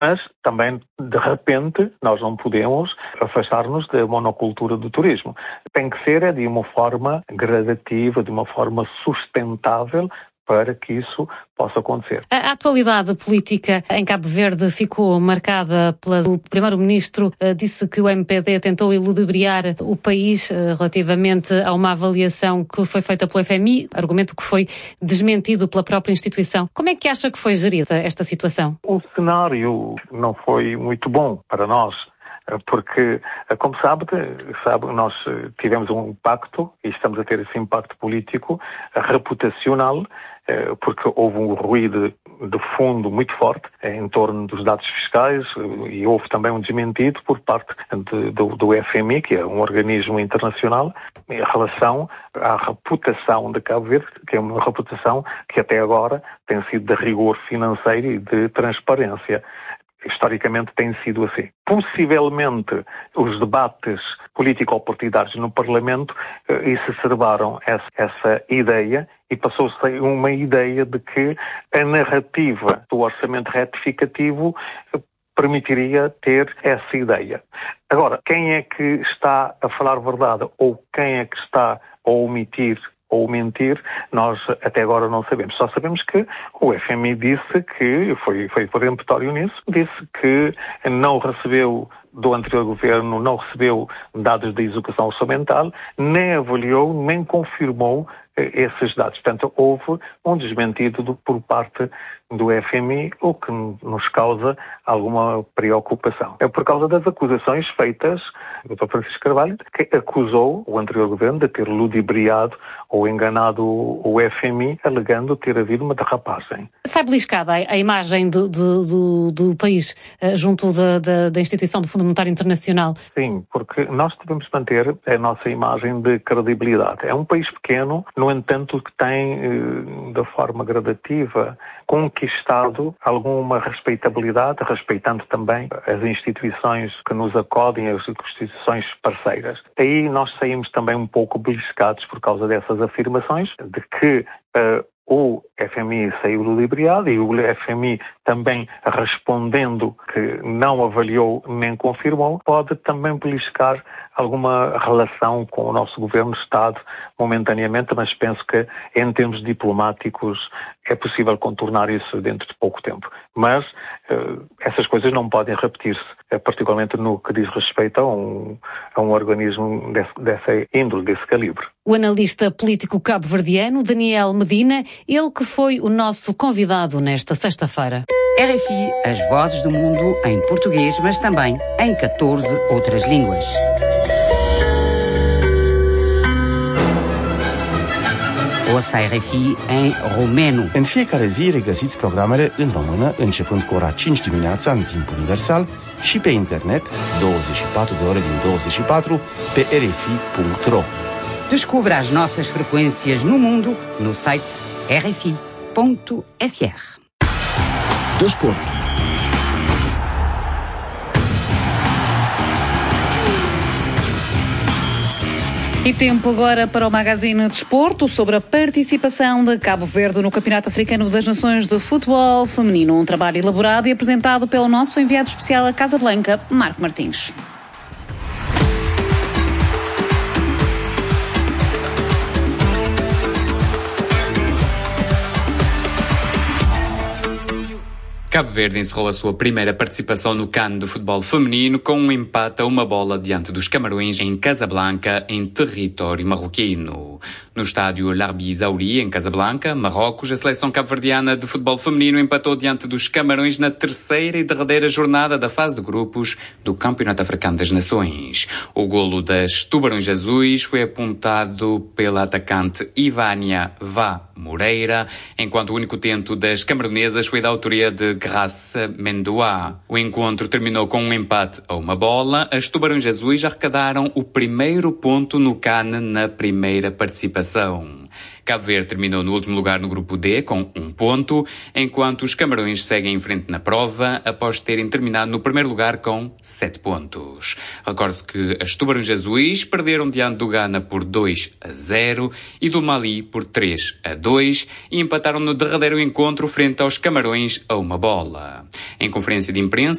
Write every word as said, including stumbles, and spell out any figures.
Mas também, de repente, nós não podemos afastar-nos da monocultura do turismo. Tem que ser é, de uma forma gradativa, de uma forma sustentável, para que isso possa acontecer. A atualidade política em Cabo Verde ficou marcada pelo primeiro-ministro, disse que o M P D tentou iludibriar o país relativamente a uma avaliação que foi feita pelo F M I, argumento que foi desmentido pela própria instituição. Como é que acha que foi gerida esta situação? O cenário não foi muito bom para nós, porque, como sabe, sabe, nós tivemos um impacto, e estamos a ter esse impacto político, reputacional, porque houve um ruído de fundo muito forte em torno dos dados fiscais e houve também um desmentido por parte de, do, do F M I, que é um organismo internacional, em relação à reputação de Cabo Verde, que é uma reputação que até agora tem sido de rigor financeiro e de transparência. Historicamente tem sido assim. Possivelmente os debates político-partidários no Parlamento eh, exacerbaram essa, essa ideia e passou-se uma ideia de que a narrativa do orçamento retificativo eh, permitiria ter essa ideia. Agora, quem é que está a falar verdade ou quem é que está a omitir ou mentir, nós até agora não sabemos. Só sabemos que o F M I disse que, foi, foi peremptório nisso, disse que não recebeu do anterior governo, não recebeu dados de execução orçamental, nem avaliou, nem confirmou esses dados. Portanto, houve um desmentido do, por parte do F M I, o que nos causa alguma preocupação. É por causa das acusações feitas, o doutor Francisco Carvalho, que acusou o anterior governo de ter ludibriado ou enganado o F M I, alegando ter havido uma derrapagem. Sai beliscada a imagem do, do, do, do país junto da, da, da instituição do Fundo Monetário Internacional? Sim, porque nós devemos manter a nossa imagem de credibilidade. É um país pequeno, no entanto, que tem, de forma gradativa, conquistado alguma respeitabilidade, respeitando também as instituições que nos acodem, as instituições parceiras. Aí nós saímos também um pouco beliscados por causa dessas afirmações, de que uh, o F M I saiu ludibriado e o F M I também respondendo que não avaliou nem confirmou, pode também beliscar alguma relação com o nosso governo-Estado momentaneamente, mas penso que em termos diplomáticos é possível contornar isso dentro de pouco tempo. Mas uh, essas coisas não podem repetir-se, particularmente no que diz respeito a um, a um organismo desse, dessa índole, desse calibre. O analista político cabo-verdiano Daniel Medina, ele que foi o nosso convidado nesta sexta-feira. R F I, as vozes do mundo em português, mas também em catorze outras línguas. Ouça a R F I în romeno. În fiecare zi regăsiți programele în română, începând cu ora cinci dimineața în timp universal și pe internet douăzeci și patru de ore din douăzeci și patru pe r f i punct r o. Descubra as nossas frequências no mundo no site r f i ponto f r. Desporto. E tempo agora para o Magazine Desporto sobre a participação de Cabo Verde no Campeonato Africano das Nações de Futebol Feminino. Um trabalho elaborado e apresentado pelo nosso enviado especial a Casablanca, Marco Martins. Cabo Verde encerrou a sua primeira participação no CAN de futebol feminino com um empate a uma bola diante dos Camarões em Casablanca, em território marroquino. No estádio Larbi Zaouri, em Casablanca, Marrocos, a seleção cabo-verdiana de futebol feminino empatou diante dos Camarões na terceira e derradeira jornada da fase de grupos do Campeonato Africano das Nações. O golo das Tubarões Azuis foi apontado pela atacante Ivânia Vá Moreira, enquanto o único tento das camaronesas foi da autoria de Graça Mendoá. O encontro terminou com um empate a uma bola. As Tubarões Azuis arrecadaram o primeiro ponto no CAN na primeira participação. Cabo Verde terminou no último lugar no grupo D com um ponto, enquanto os Camarões seguem em frente na prova após terem terminado no primeiro lugar com sete pontos. Recorde-se que as Tubarões Azuis perderam diante do Ghana por dois a zero e do Mali por três a dois e empataram no derradeiro encontro frente aos Camarões a uma bola. Em conferência de imprensa,